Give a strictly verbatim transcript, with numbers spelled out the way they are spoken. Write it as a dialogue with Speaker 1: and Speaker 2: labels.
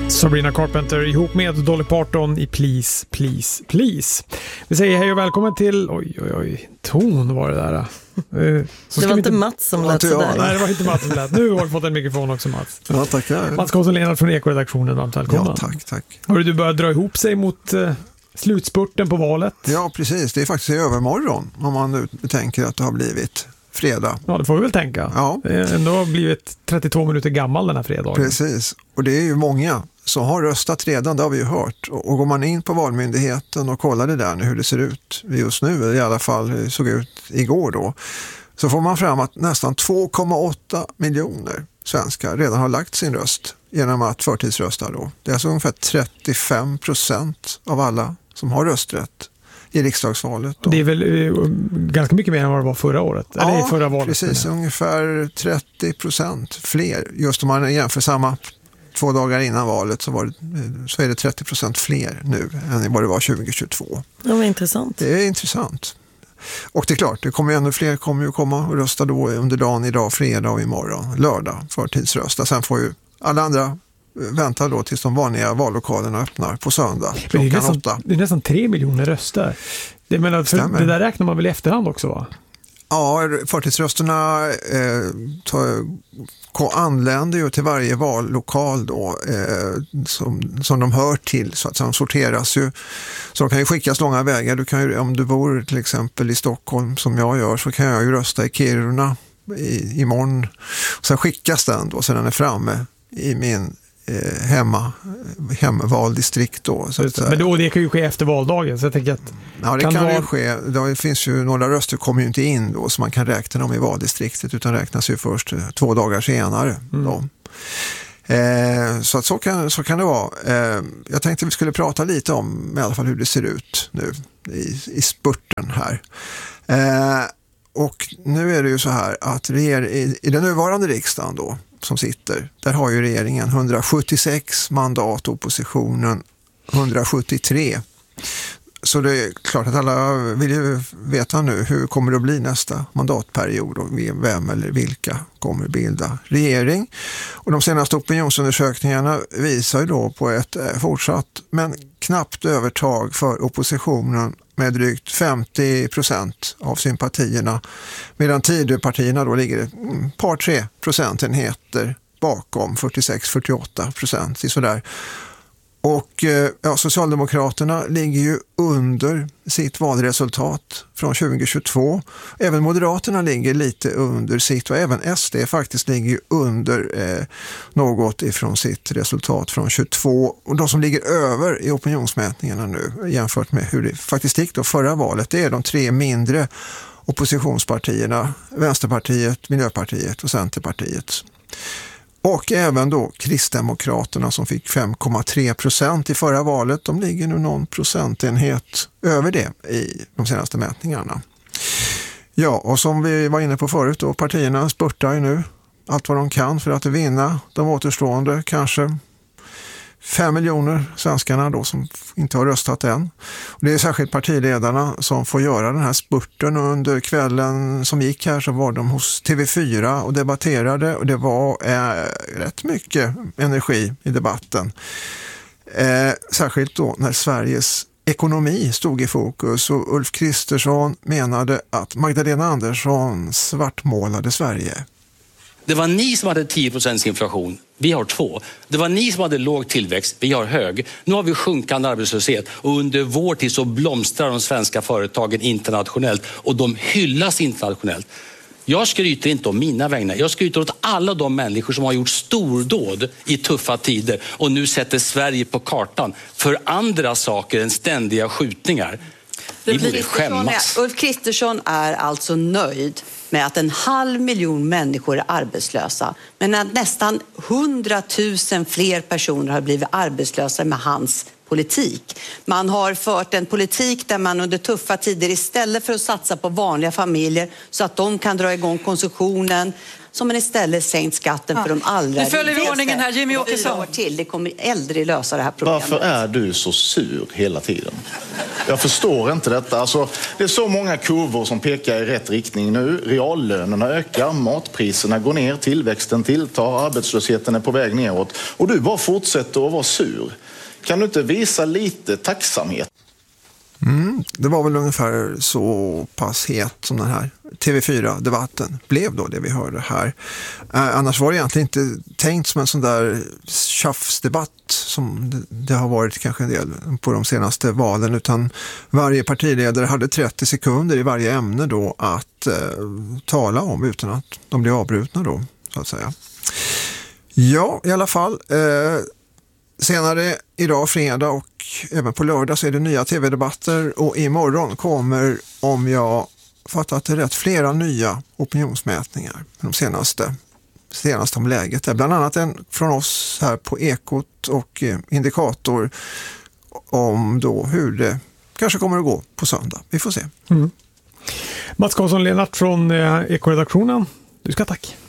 Speaker 1: Sabrina Carpenter ihop med Dolly Parton i Please, Please, Please. Vi säger hej och välkommen till... Oj, oj, oj. Ton var det där.
Speaker 2: Så det var inte inte... Mats som lät sådär.
Speaker 1: Nej, det var inte Mats som lät. Nu har du fått en mikrofon också, Mats.
Speaker 3: Ja, tackar.
Speaker 1: Mats Konsolena från Eko-redaktionen. Varmt välkommen.
Speaker 3: Ja, tack, tack.
Speaker 1: Har du börjat dra ihop sig mot uh, slutspurten på valet?
Speaker 3: Ja, precis. Det är faktiskt i övermorgon om man nu tänker att det har blivit fredag.
Speaker 1: Ja, det får vi väl tänka.
Speaker 3: Ja.
Speaker 1: Det är ändå blivit trettiotvå minuter gammal den här fredagen.
Speaker 3: Precis. Och det är ju många som har röstat redan, det har vi ju hört. Och går man in på Valmyndigheten och kollar det där nu, hur det ser ut just nu, eller i alla fall hur det såg ut igår då, så får man fram att nästan två komma åtta miljoner svenskar redan har lagt sin röst genom att förtidsrösta då. Det är alltså ungefär trettiofem procent av alla som har rösträtt i riksdagsvalet då.
Speaker 1: Det är väl uh, ganska mycket mer än vad det var förra året?
Speaker 3: Ja,
Speaker 1: eller förra valet,
Speaker 3: precis. Ungefär trettio procent fler. Just om man jämför samma två dagar innan valet så, var det, så är det trettio procent fler nu än vad det var tjugohundratjugotvå.
Speaker 2: Det var intressant.
Speaker 3: Det är intressant. Och det är klart, det kommer ännu fler kommer ju komma och rösta då under dagen, idag, fredag och imorgon, lördag, förtidsrösta. Sen får ju alla andra vänta då tills de vanliga vallokalerna öppnar på söndag klockan
Speaker 1: det är nästan,
Speaker 3: åtta.
Speaker 1: Det är nästan tre miljoner röster. Det, menar, för det där räknar man väl i efterhand också, va?
Speaker 3: Ja, förtidsrösterna eh, tar, anländer ju till varje vallokal då, eh, som, som de hör till, så att de sorteras ju. Så de kan ju skickas långa vägar. Du kan ju, om du bor till exempel i Stockholm som jag gör, så kan jag ju rösta i Kiruna i, imorgon. Och sen skickas den då, så den är framme i min eh, hemma, hemvaldistrikt då. Så att,
Speaker 1: men då, det kan ju ske efter valdagen, så jag tänker att...
Speaker 3: Ja, det
Speaker 1: kan,
Speaker 3: kan
Speaker 1: vara...
Speaker 3: ju ske. Det finns ju några röster kommer ju inte in då, så man kan räkna dem i valdistriktet, utan räknas ju först två dagar senare
Speaker 1: mm.
Speaker 3: då. Eh, så att så kan, så kan det vara. Eh, jag tänkte vi skulle prata lite om i alla fall hur det ser ut nu i, i spurten här. Eh, och nu är det ju så här att reger, i, i den nuvarande riksdagen då, som sitter, där har ju regeringen hundrasjuttiosex mandat, oppositionen hundrasjuttiotre. Så det är klart att alla vill ju veta nu hur kommer det att bli nästa mandatperiod och vem eller vilka kommer bilda regering. Och de senaste opinionsundersökningarna visar ju då på ett fortsatt men knappt övertag för oppositionen med drygt femtio procent av sympatierna, medan Tidöpartierna då ligger ett par tre procentenheter bakom, fyrtiosex till fyrtioåtta procent i sådär. Och ja, Socialdemokraterna ligger ju under sitt valresultat från tjugohundratjugotvå. Även Moderaterna ligger lite under sitt, och även S D faktiskt ligger ju under eh, något ifrån sitt resultat från tjugotvå. Och de som ligger över i opinionsmätningarna nu jämfört med hur det faktiskt gick då förra valet, det är de tre mindre oppositionspartierna, Vänsterpartiet, Miljöpartiet och Centerpartiet. Och även då Kristdemokraterna som fick fem komma tre procent i förra valet. De ligger nu någon procentenhet över det i de senaste mätningarna. Ja, och som vi var inne på förut då, partierna spurtar ju nu allt vad de kan för att vinna de återstående kanske fem miljoner svenskarna då som inte har röstat än. Och det är särskilt partiledarna som får göra den här spurten, och under kvällen som gick här så var de hos T V fyra och debatterade, och det var eh, rätt mycket energi i debatten. Eh, särskilt då när Sveriges ekonomi stod i fokus, och Ulf Kristersson menade att Magdalena Andersson svartmålade Sverige.
Speaker 4: Det var ni som hade tio procent inflation. Vi har två. Det var ni som hade låg tillväxt. Vi har hög. Nu har vi sjunkande arbetslöshet. Och under vår tid så blomstrar de svenska företagen internationellt. Och de hyllas internationellt. Jag skryter inte om mina vägnar. Jag skryter åt alla de människor som har gjort stordåd i tuffa tider. Och nu sätter Sverige på kartan för andra saker än ständiga skjutningar. Vi borde skämmas.
Speaker 5: Ulf Kristersson är alltså nöjd med att en halv miljon människor är arbetslösa, men att nästan hundratusen fler personer har blivit arbetslösa med hans politik. Man har fört en politik där man under tuffa tider, istället för att satsa på vanliga familjer så att de kan dra igång konsumtionen, som man istället sänkt skatten ja. för de allra
Speaker 2: Nu följer vi ordningen här, Jimmy Åkesson.
Speaker 5: Till. Det kommer aldrig lösa det här problemet.
Speaker 6: Varför är du så sur hela tiden? Jag förstår inte detta. Alltså, det är så många kurvor som pekar i rätt riktning nu. Reallönerna ökar, matpriserna går ner, tillväxten tilltar, arbetslösheten är på väg neråt. Och du bara fortsätter att vara sur. Kan du inte visa lite tacksamhet?
Speaker 3: Mm, det var väl ungefär så pass het som den här T V fyra-debatten blev då, det vi hörde här. Eh, annars var det egentligen inte tänkt som en sån där tjafsdebatt som det, det har varit kanske en del på de senaste valen, utan varje partiledare hade trettio sekunder i varje ämne då att eh, tala om utan att de blir avbrutna då, så att säga. Ja, i alla fall. Eh, senare idag, fredag och även på lördag, så är det nya tv-debatter, och imorgon kommer, om jag fattat det rätt, flera nya opinionsmätningar de senaste, senaste om läget. Är bland annat en från oss här på Ekot och Indikator om då hur det kanske kommer att gå på söndag. Vi får se.
Speaker 1: Mm. Mats Karlsson-Lennart från eh, Eko-redaktionen. Du ska tack.